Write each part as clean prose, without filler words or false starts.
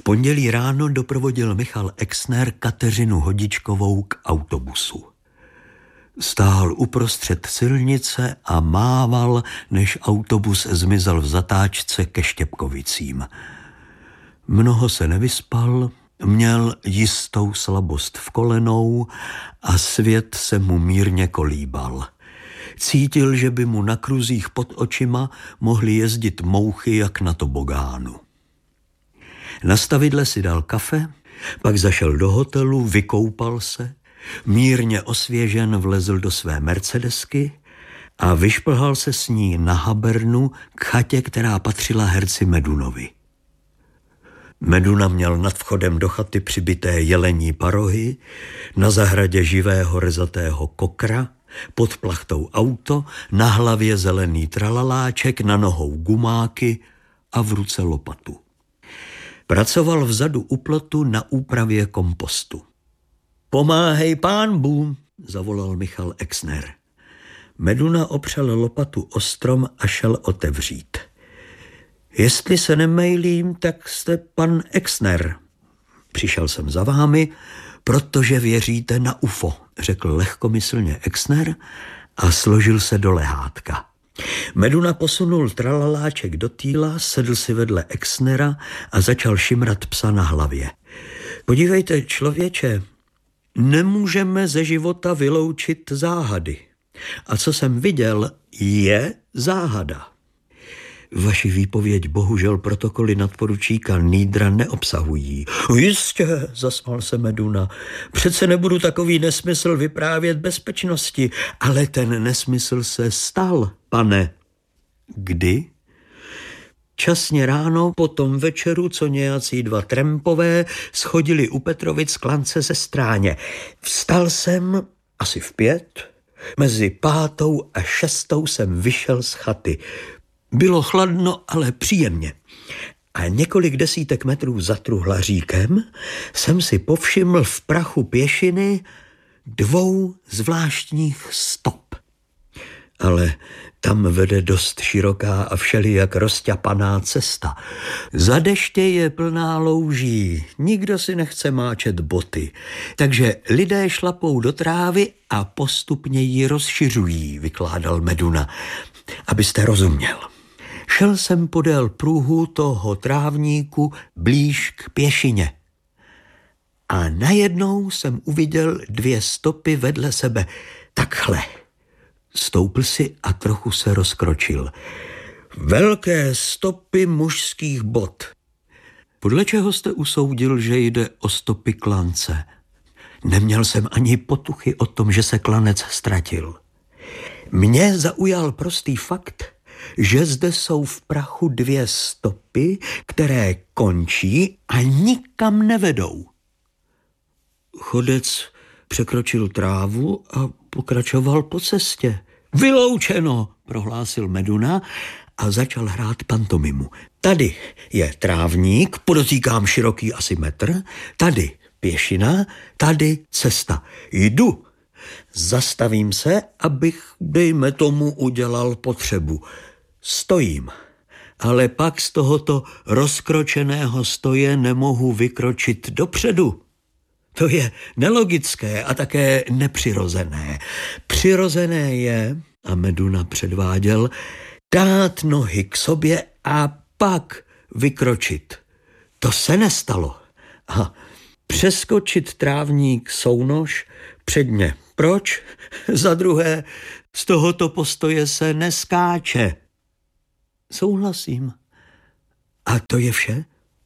pondělí ráno doprovodil Michal Exner Kateřinu Hodičkovou k autobusu. Stál uprostřed silnice a mával, než autobus zmizel v zatáčce ke Štěpkovicím. Mnoho se nevyspal, měl jistou slabost v kolenou a svět se mu mírně kolíbal. Cítil, že by mu na kruzích pod očima mohly jezdit mouchy jak na tobogánu. Na stavidle si dal kafe, pak zašel do hotelu, vykoupal se, mírně osvěžen vlezl do své Mercedesky a vyšplhal se s ní na Habernu k chatě, která patřila herci Medunovi. Meduna měl nad vchodem do chaty přibité jelení parohy, na zahradě živého rezatého kokra, pod plachtou auto, na hlavě zelený tralaláček, na nohou gumáky a v ruce lopatu. Pracoval vzadu u plotu na úpravě kompostu. Pomáhej pánbů, zavolal Michal Exner. Meduna opřel lopatu o strom a šel otevřít. Jestli se nemejlím, tak jste pan Exner. Přišel jsem za vámi, protože věříte na UFO, řekl lehkomyslně Exner a složil se do lehátka. Meduna posunul tralaláček do týla, sedl si vedle Exnera a začal šimrat psa na hlavě. Podívejte, člověče, nemůžeme ze života vyloučit záhady. A co jsem viděl, je záhada. Vaši výpověď bohužel protokoly nadporučíka Nýdra neobsahují. Jistě, zasmál se Meduna. Přece nebudu takový nesmysl vyprávět bezpečnosti, ale ten nesmysl se stal, pane. Kdy? Časně ráno, po tom večeru, co nějací dva trampové schodili u Petrovic klance ze Stráně. Vstal jsem asi v 5, mezi 5. a 6. jsem vyšel z chaty. Bylo chladno, ale příjemně. A několik desítek metrů za truhlaříkem jsem si povšiml v prachu pěšiny 2 zvláštních stop. Ale tam vede dost široká a všelijak rozťapaná cesta. Za deště je plná louží, nikdo si nechce máčet boty, takže lidé šlapou do trávy a postupně ji rozšiřují, vykládal Meduna, abyste rozuměl. Šel jsem podél pruhu toho trávníku blíž k pěšině. A najednou jsem uviděl 2 stopy vedle sebe. Takhle. Stoupl si a trochu se rozkročil. Velké stopy mužských bot. Podle čeho jste usoudil, že jde o stopy klance? Neměl jsem ani potuchy o tom, že se klanec ztratil. Mě zaujal prostý fakt, že zde jsou v prachu 2 stopy, které končí a nikam nevedou. Chodec překročil trávu a pokračoval po cestě. Vyloučeno, prohlásil Meduna a začal hrát pantomimu. Tady je trávník, podotýkám široký asi metr, tady pěšina, tady cesta. Jdu. Zastavím se, abych, dejme tomu, udělal potřebu. Stojím, ale pak z tohoto rozkročeného stoje nemohu vykročit dopředu. To je nelogické a také nepřirozené. Přirozené je, a Meduna předváděl, dát nohy k sobě a pak vykročit. To se nestalo. A přeskočit trávník sounož předně. Proč? Za druhé, z tohoto postoje se neskáče. Souhlasím. A to je vše?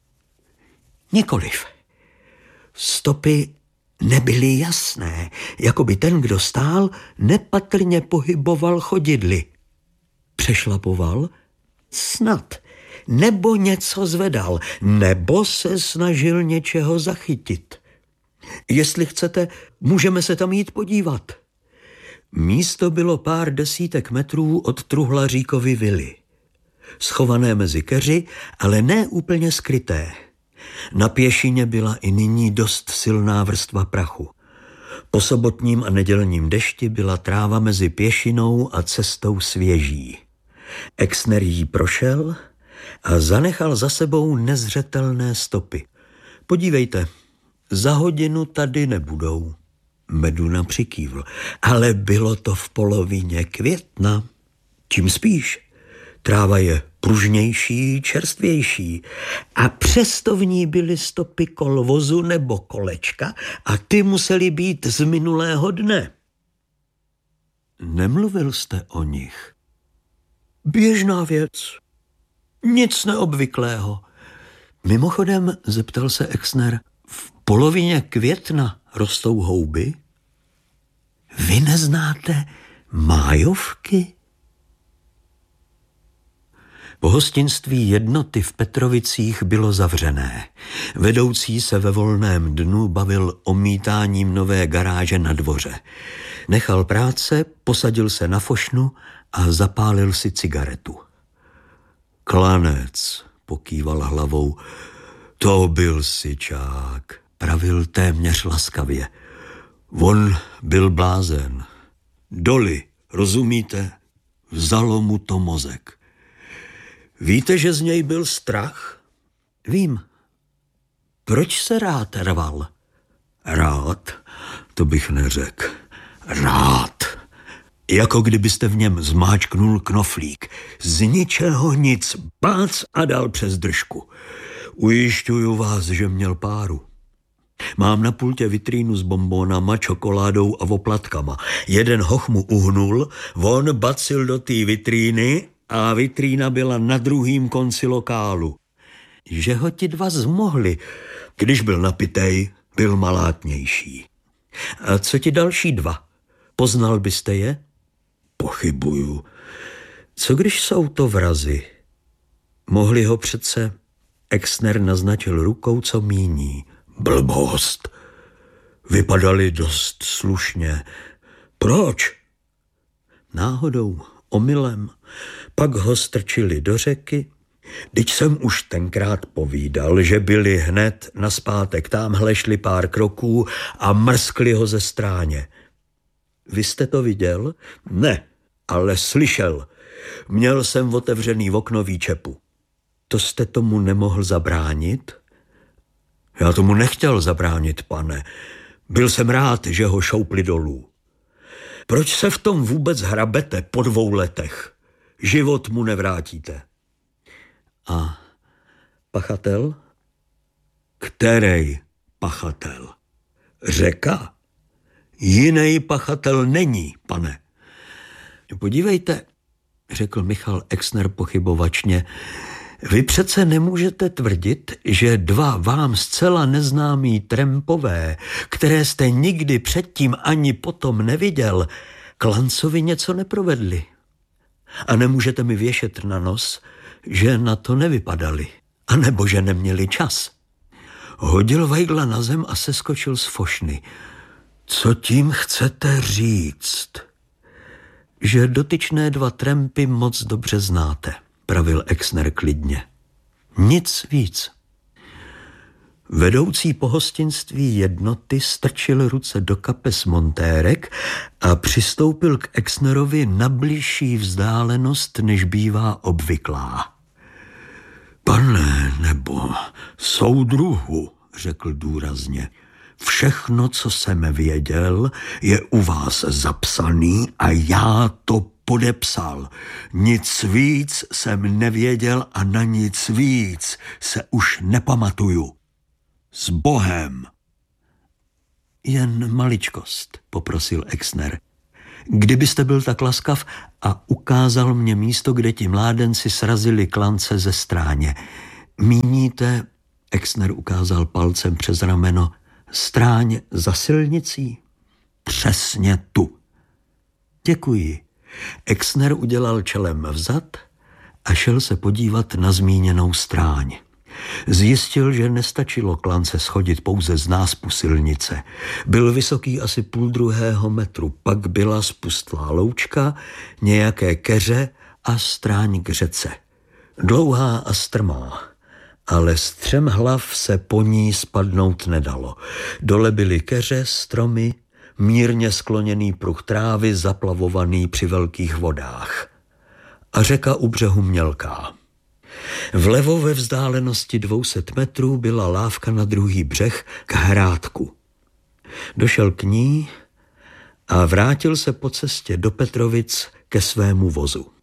Nikoliv. Stopy nebyly jasné, jako by ten, kdo stál, nepatrně pohyboval chodidly. Přešlapoval? Snad. Nebo něco zvedal, nebo se snažil něčeho zachytit. Jestli chcete, můžeme se tam jít podívat. Místo bylo pár desítek metrů od Truhlaříkovy vily. Schované mezi keři, ale ne úplně skryté. Na pěšině byla i nyní dost silná vrstva prachu. Po sobotním a nedělním dešti byla tráva mezi pěšinou a cestou svěží. Exner jí prošel a zanechal za sebou nezřetelné stopy. Podívejte, za hodinu tady nebudou. Meduna přikývl. Ale bylo to v polovině května. Tím spíš. Tráva je pružnější, čerstvější a přesto v ní byly stopy kol vozu nebo kolečka a ty musely být z minulého dne. Nemluvil jste o nich. Běžná věc. Nic neobvyklého. Mimochodem, zeptal se Exner, v polovině května rostou houby? Vy neznáte májovky? Pohostinství Jednoty v Petrovicích bylo zavřené. Vedoucí se ve volném dnu bavil omítáním nové garáže na dvoře. Nechal práce, posadil se na fošnu a zapálil si cigaretu. Klanec, pokýval hlavou. To byl syčák, pravil téměř laskavě. On byl blázen. Doly, rozumíte? Vzalo mu to mozek. Víte, že z něj byl strach? Vím. Proč se rád rval? Rád? To bych neřekl. Rád. Jako kdybyste v něm zmáčknul knoflík. Z ničeho nic, bác a dal přes držku. Ujišťuju vás, že měl páru. Mám na pultě vitrínu s bonbónama, čokoládou a oplatkama. Jeden hoch mu uhnul, on bacil do té vitríny a vitrína byla na druhým konci lokálu. Že ho ti dva zmohli. Když byl napitej, byl malátnější. A co ti další dva? Poznal byste je? Pochybuju. Co když jsou to vrazi? Mohli ho přece... Exner naznačil rukou, co míní. Blbost. Vypadali dost slušně. Proč? Náhodou, omylem. Pak ho strčili do řeky. Vždyť jsem už tenkrát povídal, že byli hned nazpátek. Támhle šli pár kroků a mrskli ho ze stráně. Vy jste to viděl? Ne, ale slyšel. Měl jsem otevřený okno výčepu. To jste tomu nemohl zabránit? Já tomu nechtěl zabránit, pane. Byl jsem rád, že ho šoupli dolů. Proč se v tom vůbec hrabete po 2 letech? Život mu nevrátíte. A pachatel? Kterej pachatel? Řeka? Jiný pachatel není, pane. Podívejte, řekl Michal Exner pochybovačně, vy přece nemůžete tvrdit, že 2 vám zcela neznámí trampové, které jste nikdy předtím ani potom neviděl, Klancovi něco neprovedli. A nemůžete mi věšet na nos, že na to nevypadali, anebo že neměli čas. Hodil Weigla na zem a seskočil z fošny. Co tím chcete říct? Že dotyčné 2 trampy moc dobře znáte, pravil Exner klidně. Nic víc. Vedoucí pohostinství Jednoty strčil ruce do kapes montérek a přistoupil k Exnerovi na bližší vzdálenost, než bývá obvyklá. Pane nebo soudruhu, řekl důrazně, všechno, co jsem věděl, je u vás zapsaný a já to podepsal. Nic víc jsem nevěděl a na nic víc se už nepamatuju. S Bohem. Jen maličkost, poprosil Exner. Kdybyste byl tak laskav a ukázal mě místo, kde ti mládenci srazili Klance ze stráně. Míníte, Exner ukázal palcem přes rameno, stráně za silnicí? Přesně tu. Děkuji. Exner udělal čelem vzad a šel se podívat na zmíněnou stráň. Zjistil, že nestačilo Klance schodit pouze z náspu silnice. Byl vysoký asi 1,5 metru, pak byla spustlá loučka, nějaké keře a stráň k řece. Dlouhá a strmá, ale střemhlav se po ní spadnout nedalo. Dole byly keře, stromy, mírně skloněný pruh trávy zaplavovaný při velkých vodách. A řeka u břehu mělká. Vlevo ve vzdálenosti 200 metrů byla lávka na druhý břeh k hrádku. Došel k ní a vrátil se po cestě do Petrovic ke svému vozu.